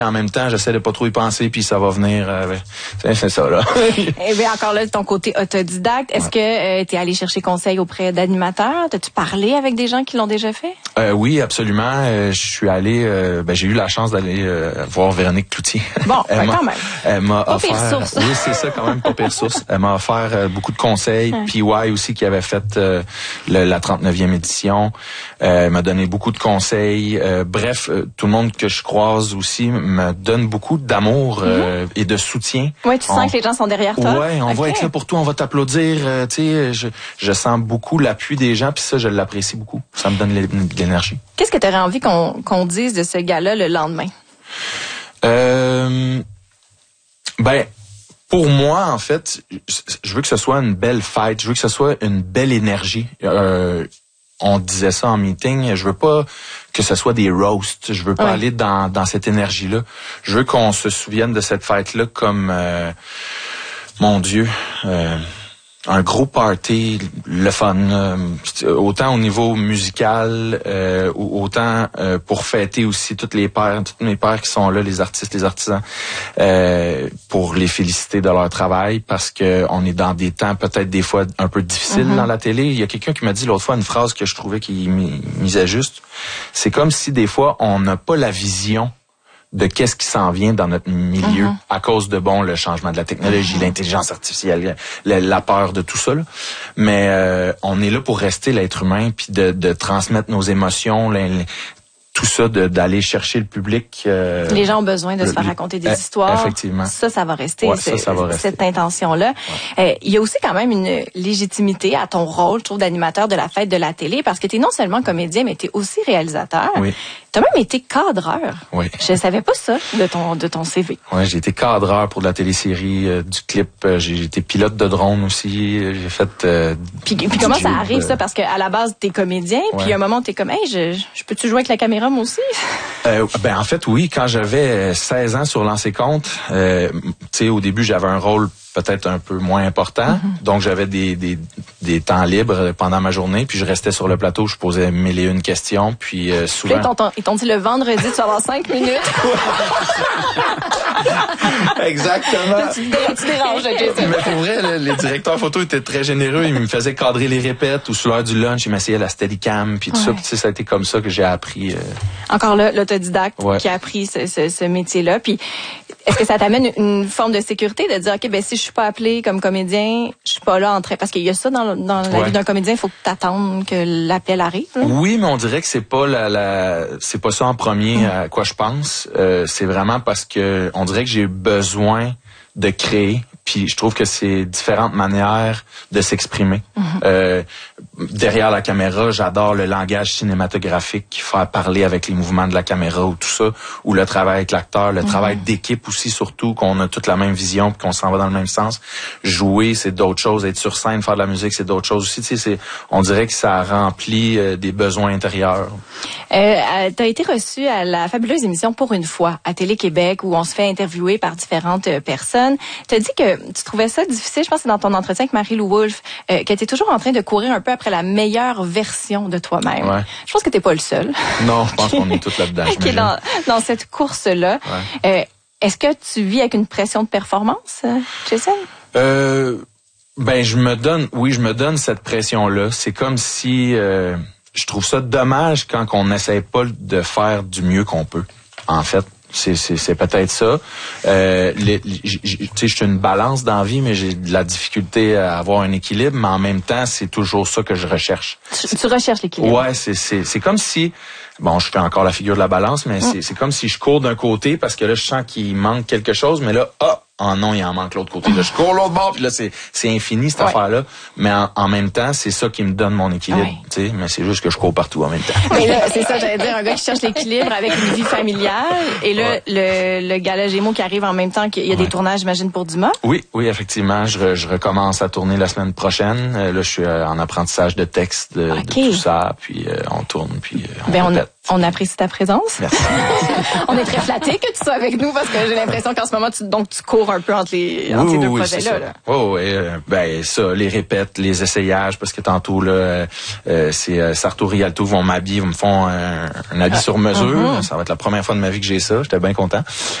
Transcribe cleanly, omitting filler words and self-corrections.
En même temps, j'essaie de pas trop y penser, puis ça va venir. C'est ça, là. Et bien, encore là, de ton côté autodidacte, est-ce que tu es allé chercher conseil auprès d'animateurs? T'as-tu parlé avec des gens qui l'ont déjà fait? Oui, absolument. Je suis allé... j'ai eu la chance d'aller voir Véronique Cloutier. Bon, quand même. Elle m'a pas offert... pire source. Oui, c'est ça, quand même, pas pire source. Elle m'a offert beaucoup de conseils. PY aussi, qui avait fait la 39e édition. Elle m'a donné beaucoup de conseils. Bref, tout le monde que je croise aussi me donne beaucoup d'amour et de soutien. Oui, tu sens que les gens sont derrière toi? Oui, on va être là pour toi, on va t'applaudir. Je sens beaucoup l'appui des gens, puis ça, je l'apprécie beaucoup. Ça me donne de l'énergie. Qu'est-ce que tu aurais envie qu'on dise de ce gars-là le lendemain? Pour moi, en fait, je veux que ce soit une belle fête. Je veux que ce soit une belle énergie. On disait ça en meeting. Je veux pas que ce soit des roasts. Je veux pas aller dans cette énergie-là. Je veux qu'on se souvienne de cette fête-là comme, mon Dieu, un gros party, le fun, autant au niveau musical, autant pour fêter aussi tous mes pères qui sont là, les artistes, les artisans, pour les féliciter de leur travail, parce que on est dans des temps peut-être des fois un peu difficiles dans la télé. Il y a quelqu'un qui m'a dit l'autre fois une phrase que je trouvais qui misait juste. C'est comme si des fois on n'a pas la vision de qu'est-ce qui s'en vient dans notre milieu à cause de, le changement de la technologie, l'intelligence artificielle, la peur de tout ça, là. Mais on est là pour rester l'être humain, puis de transmettre nos émotions, tout ça, d'aller chercher le public. Les gens ont besoin de se faire raconter des histoires. Effectivement. Ça va rester, ça va rester. cette intention-là. Il y a aussi quand même une légitimité à ton rôle, je trouve, d'animateur de la fête de la télé, parce que tu es non seulement comédien, mais tu es aussi réalisateur. Oui. Tu as même été cadreur. Oui. Je savais pas ça de ton CV. Oui, j'ai été cadreur pour la télésérie, du clip. J'ai été pilote de drone aussi. J'ai fait... Puis comment ça arrive, ça? Parce qu'à la base, t'es comédien, puis à un moment, t'es comme, hey, je peux-tu jouer avec la caméra, moi aussi? En fait, oui. Quand j'avais 16 ans sur Lancer Compte, au début, j'avais un rôle peut-être un peu moins important. Donc, j'avais des temps libres pendant ma journée, puis je restais sur le plateau, je posais 1001 questions, puis souvent... Là, ils t'ont dit le vendredi, tu vas avoir 5 minutes. Exactement. Tu déranges, Jason. Mais pour vrai, les directeurs photo étaient très généreux. Ils me faisaient cadrer les répètes ou sur l'heure du lunch, ils m'essayaient la Steadicam, puis tout ça. Puis ça a été comme ça que j'ai appris. Encore là, l'autodidacte qui a appris ce métier-là. Puis est-ce que ça t'amène une forme de sécurité de dire, OK, si je suis pas appelé comme comédien, je suis pas là en train... Parce qu'il y a ça dans la vie d'un comédien, il faut que t'attendes que l'appel arrive. Là. Oui, mais on dirait que c'est pas c'est pas ça en premier à quoi je pense. C'est vraiment parce que on dirait que j'ai besoin de créer. Puis je trouve que c'est différentes manières de s'exprimer. Derrière la caméra, j'adore le langage cinématographique, faire parler avec les mouvements de la caméra ou tout ça, ou le travail avec l'acteur, le travail d'équipe aussi, surtout qu'on a toute la même vision, puis qu'on s'en va dans le même sens. Jouer, c'est d'autres choses. Être sur scène, faire de la musique, c'est d'autres choses aussi. Tu sais, on dirait que ça remplit des besoins intérieurs. T'as été reçu à la fabuleuse émission Pour une fois à Télé-Québec, où on se fait interviewer par différentes personnes. T'as dit que tu trouvais ça difficile, je pense que c'est dans ton entretien avec Marie-Lou Wolfe, que tu es toujours en train de courir un peu après la meilleure version de toi-même. Ouais. Je pense que t'es pas le seul. Non, je pense qu'on est tous là-dedans. Qui est dans cette course-là. Ouais. Est-ce que tu vis avec une pression de performance, Jason? Je me donne cette pression-là. C'est comme si je trouve ça dommage quand on n'essaie pas de faire du mieux qu'on peut, en fait. C'est peut-être ça. Je suis une balance dans la vie, mais j'ai de la difficulté à avoir un équilibre, mais en même temps, c'est toujours ça que je recherche. Tu recherches l'équilibre? Ouais, c'est comme si... Bon, je fais encore la figure de la balance, mais c'est comme si je cours d'un côté parce que là, je sens qu'il manque quelque chose, mais là, non, il en manque l'autre côté. Là, je cours l'autre bord, puis là, c'est infini, cette affaire-là. Mais en même temps, c'est ça qui me donne mon équilibre, tu sais. Mais c'est juste que je cours partout en même temps. Mais là, c'est ça, j'allais dire, un gars qui cherche l'équilibre avec une vie familiale. Et là, le gala Gémeaux qui arrive en même temps qu'il y a des tournages, j'imagine, pour Dumas. Oui, effectivement. Je recommence à tourner la semaine prochaine. Là, je suis en apprentissage de texte, de tout ça. Puis on tourne, puis on répète. On apprécie ta présence. Merci. On est très flattés que tu sois avec nous parce que j'ai l'impression qu'en ce moment, tu cours un peu entre ces deux projets-là. Là. Oh, ben ça, les répètes, les essayages, parce que tantôt là, c'est Sarto Rialto vont m'habiller, me font un habit sur mesure. Ça va être la première fois de ma vie que j'ai ça. J'étais bien content.